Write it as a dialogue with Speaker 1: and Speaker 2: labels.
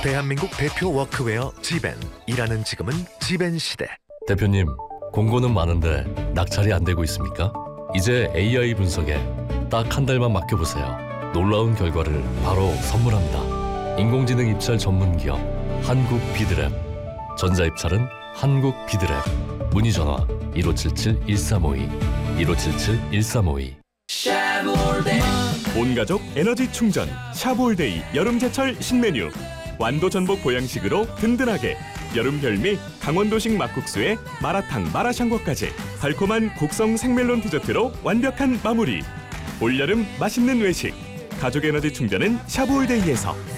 Speaker 1: 대한민국 대표 워크웨어 지벤. 일하는 지금은 지벤 시대.
Speaker 2: 대표님, 공고는 많은데 낙찰이 안 되고 있습니까? 이제 AI 분석에 딱 한 달만 맡겨보세요. 놀라운 결과를 바로 선물합니다. 인공지능 입찰 전문 기업 한국비드랩. 전자입찰은 한국비드랩. 문의 전화 1577-1352 1577-1352.
Speaker 3: 온가족 에너지 충전 샤브올데이 여름제철 신메뉴. 완도 전복 보양식으로 든든하게. 여름 별미 강원도식 막국수에 마라탕 마라샹궈까지 달콤한 곡성 생멜론 디저트로 완벽한 마무리. 올여름 맛있는 외식. 가족 에너지 충전은 샤브올데이에서.